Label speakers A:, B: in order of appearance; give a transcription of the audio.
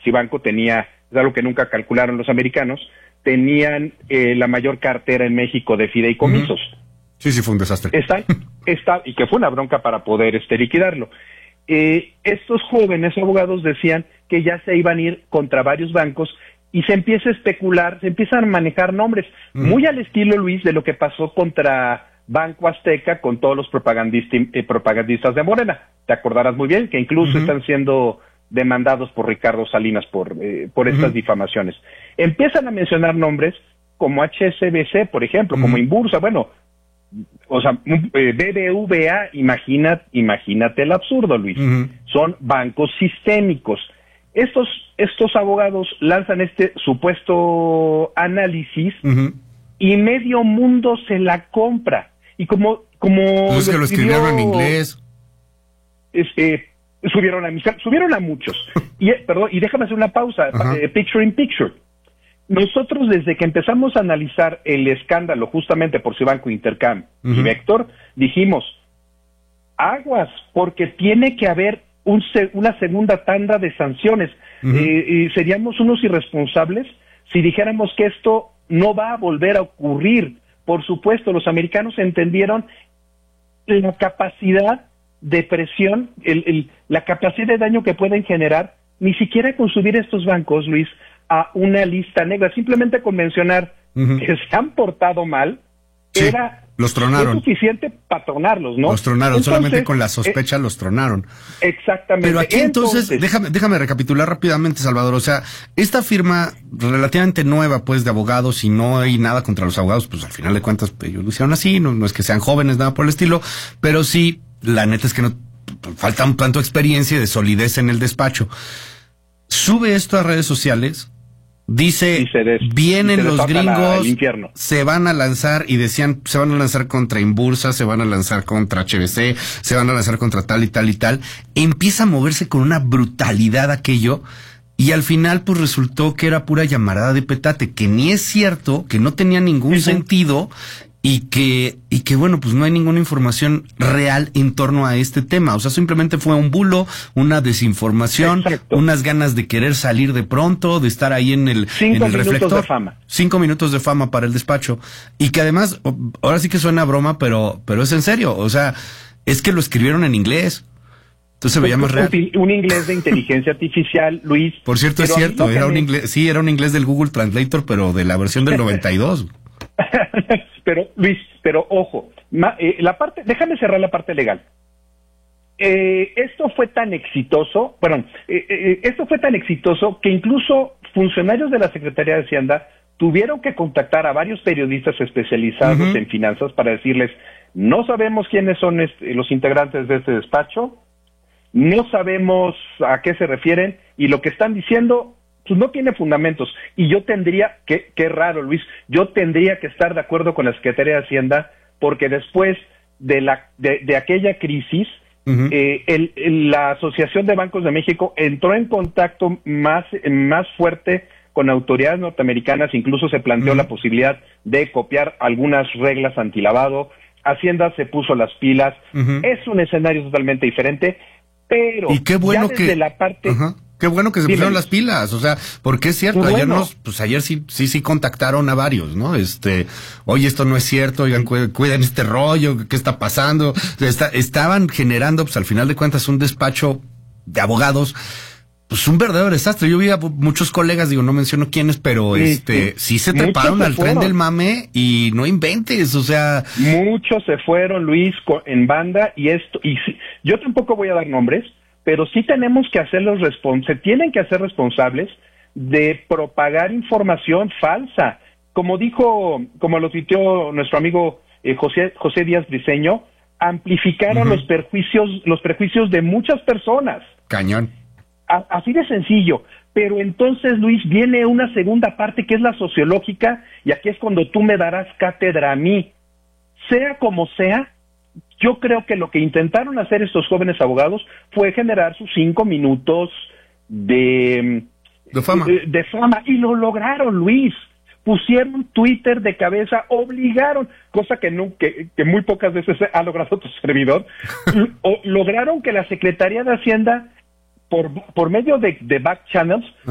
A: Cibanco tenía, es algo que nunca calcularon los americanos, tenían la mayor cartera en México de fideicomisos.
B: Sí, fue un desastre.
A: Y que fue una bronca para poder liquidarlo. Estos jóvenes abogados decían que ya se iban a ir contra varios bancos y se empieza a especular, se empiezan a manejar nombres, muy al estilo, Luis, de lo que pasó contra Banco Azteca con todos los propagandistas de Morena. Te acordarás muy bien que incluso están siendo demandados por Ricardo Salinas por estas difamaciones. Empiezan a mencionar nombres como HSBC, por ejemplo, como Inbursa, bueno, o sea, BBVA, imagínate el absurdo, Luis. Son bancos sistémicos. Estos abogados lanzan este supuesto análisis y medio mundo se la compra. Y como
B: pues es que lo escribieron en inglés.
A: Subieron a muchos. Y déjame hacer una pausa. Picture in picture. Nosotros, desde que empezamos a analizar el escándalo justamente por Cibanco, Intercam y Vector, dijimos, aguas, porque tiene que haber una segunda tanda de sanciones. Y seríamos unos irresponsables si dijéramos que esto no va a volver a ocurrir. Por supuesto, los americanos entendieron la capacidad de presión, la capacidad de daño que pueden generar, ni siquiera con subir estos bancos, Luis, a una lista negra, simplemente con mencionar que se han portado mal,
B: los tronaron.
A: Es suficiente para tronarlos, ¿no?
B: Los tronaron, entonces, solamente con la sospecha los tronaron.
A: Exactamente.
B: Pero aquí entonces déjame recapitular rápidamente, Salvador, o sea, esta firma relativamente nueva, pues, de abogados, y no hay nada contra los abogados, pues al final de cuentas ellos lo hicieron así, no es que sean jóvenes, nada por el estilo, pero sí, la neta es que no falta un tanto de experiencia y de solidez en el despacho. Sube esto a redes sociales. Dice vienen los gringos, se van a lanzar, y decían, se van a lanzar contra Inbursa, se van a lanzar contra HBC, se van a lanzar contra tal y tal y tal. Empieza a moverse con una brutalidad aquello, y al final pues resultó que era pura llamarada de petate, que ni es cierto, que no tenía ningún sentido, y que bueno, pues no hay ninguna información real en torno a este tema. O sea, simplemente fue un bulo, una desinformación, unas ganas de querer salir de pronto, de estar ahí en el reflector. De fama. 5 minutos de fama para el despacho. Y que además, ahora sí que suena broma, pero es en serio. O sea, es que lo escribieron en inglés. Entonces se veía más real.
A: Un inglés de inteligencia artificial, Luis.
B: Por cierto, es cierto, era un inglés del Google Translator, pero de la versión del 92.
A: Pero ojo, déjame cerrar la parte legal. Esto fue tan exitoso que incluso funcionarios de la Secretaría de Hacienda tuvieron que contactar a varios periodistas especializados en finanzas para decirles, no sabemos quiénes son los integrantes de este despacho, no sabemos a qué se refieren, y lo que están diciendo pues no tiene fundamentos. Y yo tendría, qué raro, Luis, yo tendría que estar de acuerdo con la Secretaría de Hacienda, porque después de aquella crisis, la Asociación de Bancos de México entró en contacto más fuerte con autoridades norteamericanas, incluso se planteó la posibilidad de copiar algunas reglas antilavado. Hacienda se puso las pilas. Es un escenario totalmente diferente, pero
B: y qué bueno
A: ya desde la parte...
B: Qué bueno que se pusieron las pilas, o sea, porque es cierto, ayer sí contactaron a varios, ¿no? Oye, esto no es cierto, oigan, cuiden este rollo, ¿qué está pasando? Estaban generando, pues al final de cuentas, un despacho de abogados, pues un verdadero desastre. Yo vi a muchos colegas, digo, no menciono quiénes, pero sí se treparon al tren del mame, y no inventes, o sea.
A: Muchos se fueron, Luis, en banda, yo tampoco voy a dar nombres, pero sí tenemos que se tienen que hacer responsables de propagar información falsa. Como lo tuiteó nuestro amigo José Díaz Briceño, amplificaron los prejuicios de muchas personas.
B: Cañón.
A: Así de sencillo. Pero entonces, Luis, viene una segunda parte que es la sociológica, y aquí es cuando tú me darás cátedra a mí. Sea como sea, yo creo que lo que intentaron hacer estos jóvenes abogados fue generar sus 5 minutos de fama. De fama, y lo lograron, Luis. Pusieron Twitter de cabeza, obligaron, cosa que muy pocas veces ha logrado tu servidor, lograron que la Secretaría de Hacienda, por medio de back channels,